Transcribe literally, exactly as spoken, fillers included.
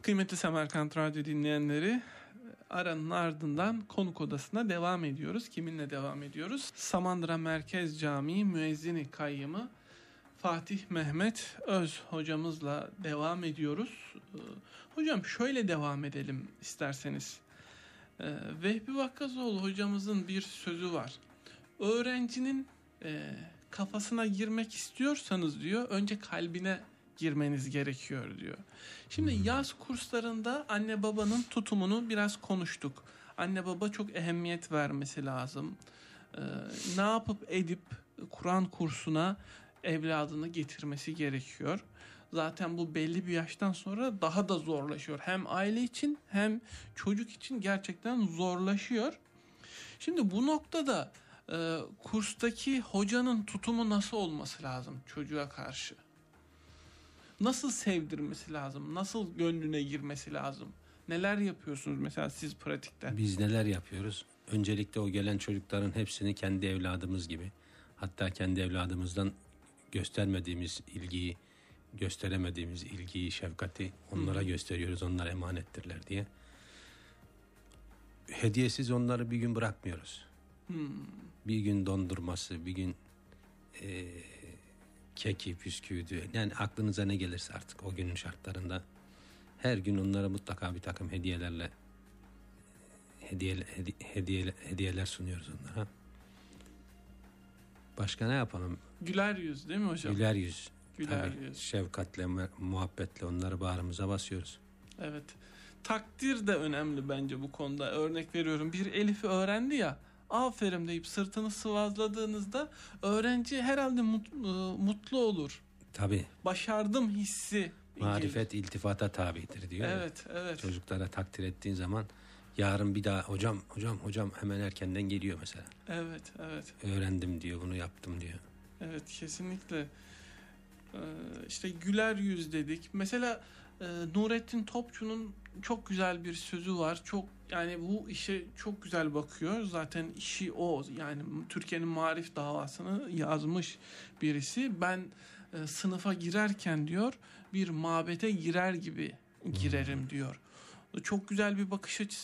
Kıymetli Semerkant Radyo dinleyenleri, aranın ardından konuk odasına devam ediyoruz. Kiminle devam ediyoruz? Samandıra Merkez Camii Müezzini Kayyımı Fatih Mehmet Öz hocamızla devam ediyoruz. Hocam şöyle devam edelim isterseniz. Vehbi Vakkazoğlu hocamızın bir sözü var. Öğrencinin kafasına girmek istiyorsanız diyor, önce kalbine girmeniz gerekiyor diyor. Şimdi yaz kurslarında anne babanın tutumunu biraz konuştuk. Anne baba çok ehemmiyet vermesi lazım. Ee, ne yapıp edip Kur'an kursuna evladını getirmesi gerekiyor. Zaten bu belli bir yaştan sonra daha da zorlaşıyor. Hem aile için hem çocuk için gerçekten zorlaşıyor. Şimdi bu noktada e, kurstaki hocanın tutumu nasıl olması lazım çocuğa karşı? Nasıl sevdirmesi lazım? Nasıl gönlüne girmesi lazım? Neler yapıyorsunuz mesela siz pratikte? Biz neler yapıyoruz? Öncelikle o gelen çocukların hepsini kendi evladımız gibi, hatta kendi evladımızdan göstermediğimiz ilgiyi, gösteremediğimiz ilgiyi, şefkati onlara hmm. gösteriyoruz. Onlar emanettirler diye. Hediyesiz onları bir gün bırakmıyoruz. Hmm. Bir gün dondurması, bir gün e, keki, bisküviydi. Yani aklınıza ne gelirse artık o günün şartlarında. Her gün onlara mutlaka bir takım hediyelerle hediye, hediye, hediye, hediyeler sunuyoruz onlara. Başka ne yapalım? Güler yüz değil mi hocam? Güler yüz. Güler Tabii, yüz. şefkatle, muhabbetle onları bağrımıza basıyoruz. Evet. Takdir de önemli bence bu konuda. Örnek veriyorum, bir Elif'i öğrendi ya, aferin deyip sırtını sıvazladığınızda öğrenci herhalde mutlu, mutlu olur. Tabii. Başardım hissi. Marifet gelir. İltifata tabidir diyor. Evet, ya. evet. Çocuklara takdir ettiğin zaman yarın bir daha hocam, hocam, hocam hemen erkenden geliyor mesela. Evet, evet. Öğrendim diyor, bunu yaptım diyor. Evet, kesinlikle. Ee, işte güler yüz dedik. Mesela e, Nurettin Topçu'nun çok güzel bir sözü var. Çok, yani bu işe çok güzel bakıyor. Zaten işi o. Yani Türkiye'nin marif davasını yazmış birisi. Ben e, sınıfa girerken diyor, bir mabete girer gibi girerim hmm. diyor. Çok güzel bir bakış açısı.